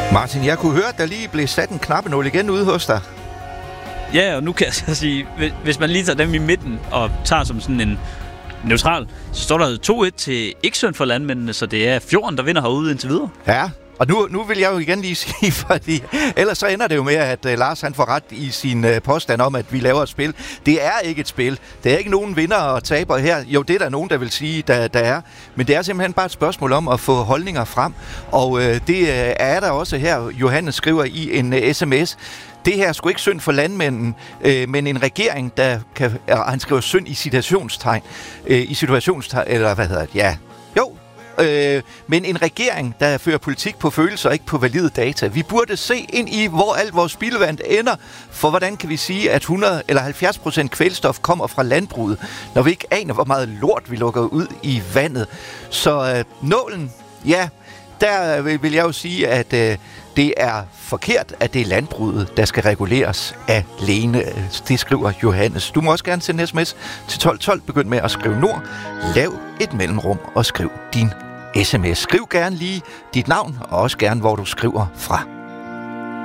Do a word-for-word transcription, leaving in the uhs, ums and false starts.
Martin, jeg kunne høre, at der lige blev sat en knappenål igen ude hos dig. Ja, og nu kan jeg så sige, hvis man lige tager dem i midten og tager som sådan en neutral, så står der to et til ikke synd for landmændene, så det er Fjorden, der vinder herude indtil videre. Ja, og nu, nu vil jeg jo igen lige sige, fordi ellers så ender det jo med, at uh, Lars han får ret i sin uh, påstand om, at vi laver et spil. Det er ikke et spil. Det er ikke nogen vinder og taber her. Jo, det er der nogen, der vil sige, der, der er. Men det er simpelthen bare et spørgsmål om at få holdninger frem. Og uh, det uh, er der også her. Johannes skriver i en uh, sms. Det her er sgu ikke synd for landmænden, øh, men en regering, der kan... Øh, han skriver synd i situationstegn. Øh, I situationstegn, eller hvad hedder det? Ja. Jo. Øh, men en regering, der fører politik på følelser og ikke på valide data. Vi burde se ind i, hvor alt vores spildevand ender. For hvordan kan vi sige, at hundrede eller halvfjerds procent kvælstof kommer fra landbruget, når vi ikke aner, hvor meget lort vi lukker ud i vandet. Så øh, nålen, ja, der vil jeg jo sige, at øh, det er forkert, at det er landbruget, der skal reguleres alene. Det skriver Johannes. Du må også gerne sende en sms til tolv tolv. Begynd med at skrive nord. Lav et mellemrum og skriv din sms. Skriv gerne lige dit navn, og også gerne, hvor du skriver fra.